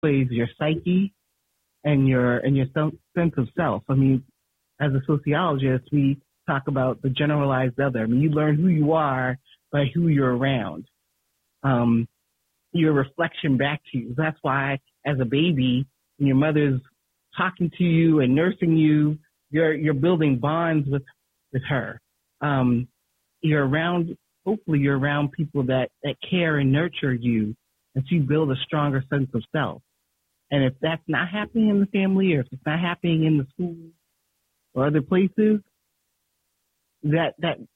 ways your psyche and your sense of self. I mean, as a sociologist, we talk about the generalized other. I mean, you learn who you are by who you're around. Your reflection back to you. That's why, as a baby, when your mother's talking to you and nursing you, you're building bonds with her. Hopefully you're around people that care and nurture you, and so you build a stronger sense of self. And if that's not happening in the family, or if it's not happening in the school or other places, that's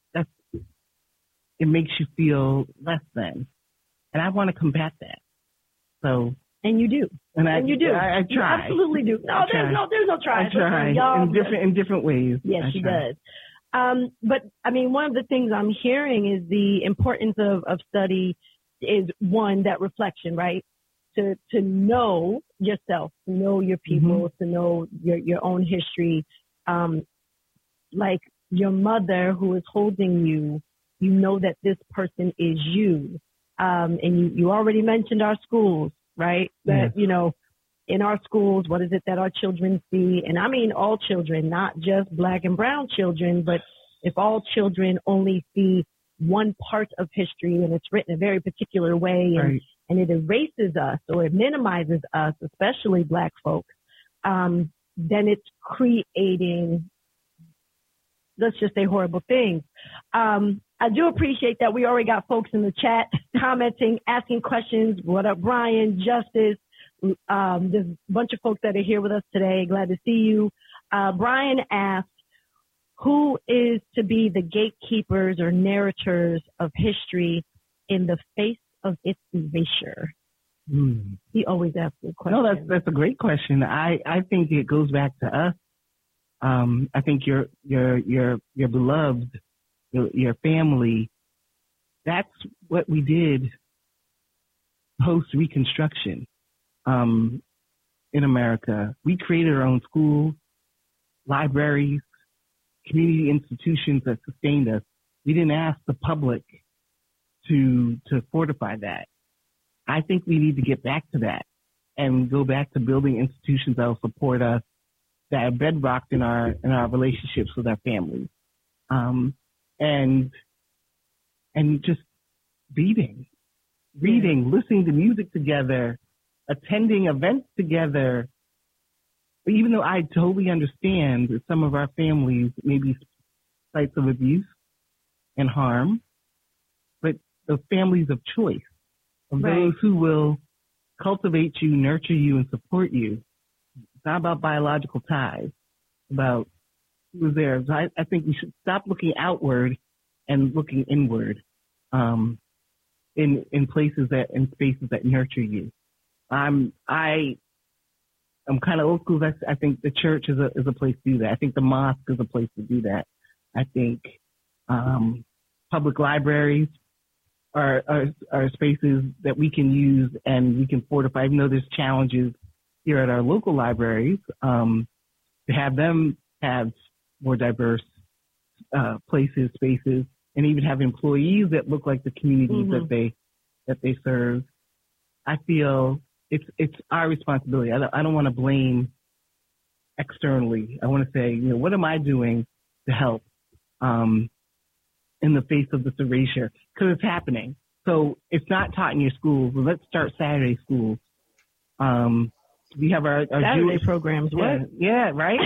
it makes you feel less than. And I want to combat that. So. And you do. And you do. I try. You absolutely do. No, there's no try. I try in different ways. Yes, she does. But I mean, one of the things I'm hearing is the importance of study is, one, that reflection, right? To know yourself, to know your people, to know your own history. Like your mother who is holding you, you know that this person is you. And you already mentioned our schools, right? That, in our schools, what is it that our children see? And I mean all children, not just Black and brown children, but if all children only see one part of history and it's written a very particular way, and it erases us or it minimizes us, especially Black folks, then it's creating, let's just say, horrible things. I do appreciate that we already got folks in the chat commenting, asking questions. What up, Brian, Justice? There's a bunch of folks that are here with us today. Glad to see you. Brian asked, who is to be the gatekeepers or narrators of history in the face of its erasure? He always asks a question. No, that's a great question. I think it goes back to us. I think your beloved, your family, that's what we did post Reconstruction in America. We created our own schools, libraries, community institutions that sustained us. We didn't ask the public to fortify that. I think we need to get back to that and go back to building institutions that will support us, that are bedrocked in our relationships with our families. And just reading, listening to music together, attending events together. Even though I totally understand that some of our families may be sites of abuse and harm, but the families of choice, of those who will cultivate you, nurture you, and support you. It's not about biological ties, it's about who is there. So I think we should stop looking outward and looking inward in places in spaces that nurture you. I'm kind of old school. I think the church is a place to do that. I think the mosque is a place to do that. I think public libraries are spaces that we can use and we can fortify. Even though there's challenges here at our local libraries, to have them have more diverse places, spaces, and even have employees that look like the communities that they serve. I feel it's our responsibility. I don't want to blame externally. I want to say, what am I doing to help in the face of this erasure? Because it's happening. So it's not taught in your schools. Well, let's start Saturday schools. We have our Saturday Jewish programs. What? Yeah, right.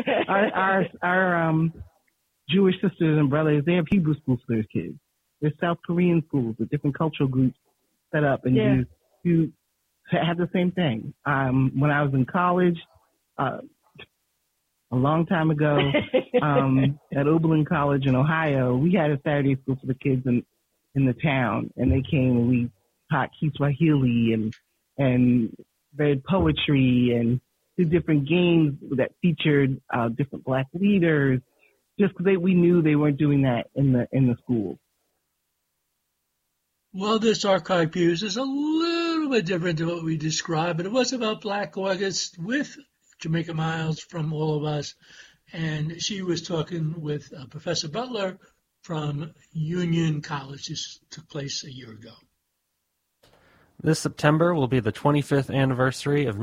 our Jewish sisters and brothers, they have Hebrew schools for their kids. There's South Korean schools with different cultural groups set up, and you have the same thing. When I was in college, a long time ago, at Oberlin College in Ohio, we had a Saturday school for the kids in the town, and they came and we taught Kiswahili and read poetry and did different games that featured different Black leaders, just because we knew they weren't doing that in the schools. Well, this Archive Views is a little bit different than what we described, but it was about Black August with Jamaica Miles from All of Us, and she was talking with Professor Butler from Union College. This took place a year ago. This September will be the 25th anniversary of